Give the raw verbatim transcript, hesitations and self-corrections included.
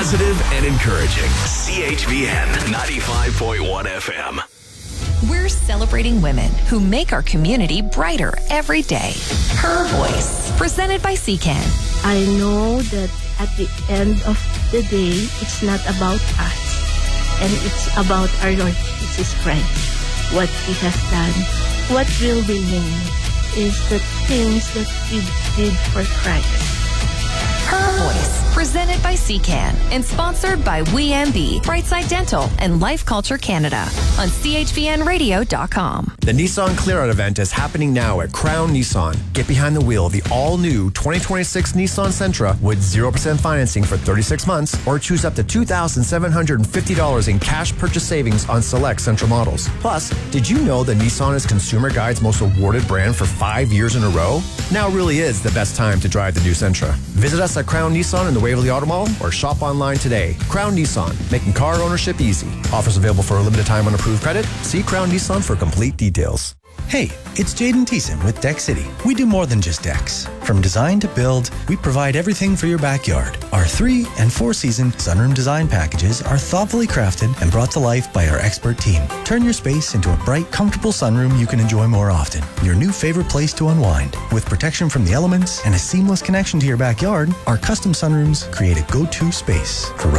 positive and encouraging. C H V N ninety-five point one F M. We're celebrating women who make our community brighter every day. Her Voice, presented by C C A N. I know that at the end of the day, it's not about us, and it's about our Lord Jesus Christ, what He has done. What will remain is the things that He did for Christ. Her Voice, presented by C C A N and sponsored by W E M B, Brightside Dental, and Life Culture Canada on C H V N radio dot com. The Nissan Clear Out event is happening now at Crown Nissan. Get behind the wheel of the all-new twenty twenty-six Nissan Sentra with zero percent financing for thirty-six months, or choose up to two thousand seven hundred fifty dollars in cash purchase savings on select Sentra models. Plus, did you know that Nissan is Consumer Guide's most awarded brand for five years in a row? Now really is the best time to drive the new Sentra. Visit us at Crown Nissan in the Waverly Auto Mall or shop online today. Crown Nissan, making car ownership easy. Offers available for a limited time on approved credit. See Crown Nissan for complete details. Hey, it's Jaden Thiessen with Deck City. We do more than just decks. From design to build, we provide everything for your backyard. Our three and four season sunroom design packages are thoughtfully crafted and brought to life by our expert team. Turn your space into a bright, comfortable sunroom you can enjoy more often. Your new favorite place to unwind. With protection from the elements and a seamless connection to your backyard, our custom sunrooms create a go-to space for